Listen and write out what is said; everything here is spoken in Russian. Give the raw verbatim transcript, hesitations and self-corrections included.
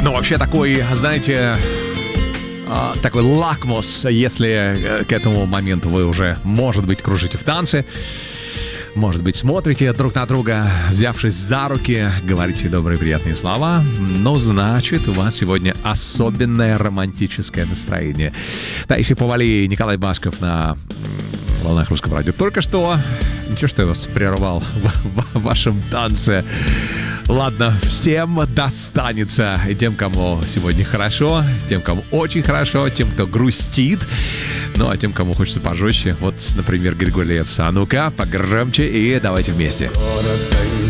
Ну, вообще такой, знаете, такой лакмус, если к этому моменту вы уже, может быть, кружите в танце, может быть, смотрите друг на друга, взявшись за руки, говорите добрые приятные слова, ну, значит, у вас сегодня особенное романтическое настроение. Таисия Повалий, Николай Басков на волнах Русского радио. Только что, ничего, что я вас прервал в, в вашем танце. Ладно, всем достанется. И тем, кому сегодня хорошо, тем, кому очень хорошо, тем, кто грустит. Ну, а тем, кому хочется пожестче, вот, например, Григорий Лепс. А ну-ка, погромче и давайте вместе.